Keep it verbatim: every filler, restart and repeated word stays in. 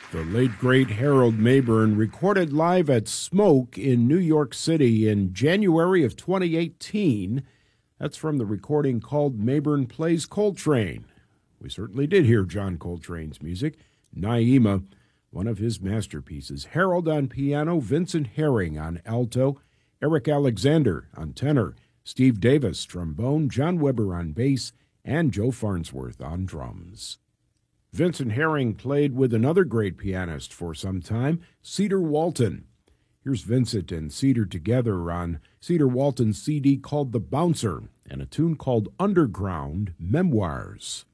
The late, great Harold Mabern recorded live at Smoke in New York City in January of twenty eighteen. That's from the recording called Mabern Plays Coltrane. We certainly did hear John Coltrane's music. Naima, one of his masterpieces. Harold on piano, Vincent Herring on alto, Eric Alexander on tenor, Steve Davis trombone, John Weber on bass, and Joe Farnsworth on drums. Vincent Herring played with another great pianist for some time, Cedar Walton. Here's Vincent and Cedar together on Cedar Walton's C D called The Bouncer and a tune called Underground Memoirs.